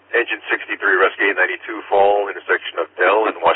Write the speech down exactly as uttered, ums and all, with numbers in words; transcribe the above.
Engine sixty-three, Rescue eight ninety-two, fall, intersection of Dell and